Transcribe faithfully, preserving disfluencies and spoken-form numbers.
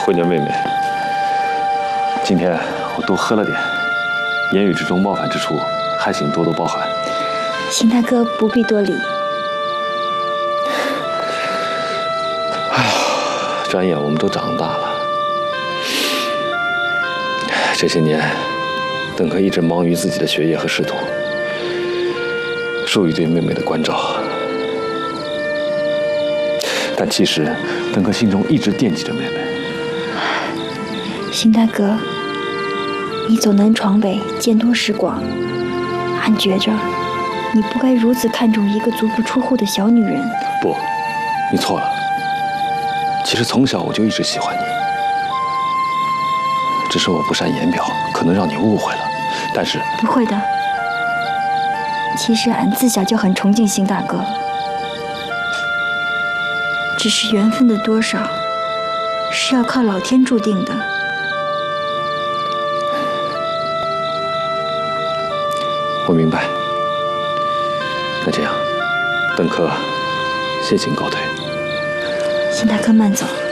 慧莲妹妹，今天我多喝了点，言语之中冒犯之处，还请多多包涵。 邢大哥不必多礼。 哎呀，转眼我们都长大了。这些年，邓可一直忙于自己的学业和仕途，疏于对妹妹的关照。但其实，邓可心中一直惦记着妹妹。 邢大哥，你走南闯北，见多识广，俺觉着你不该如此看重一个足不出户的小女人。 不，你错了。其实从小我就一直喜欢你，只是我不善言表，可能让你误会了。但是不会的，其实俺自小就很崇敬邢大哥，只是缘分的多少是要靠老天注定的。 我明白。那这样，邓可先行告退。 邢大哥慢走。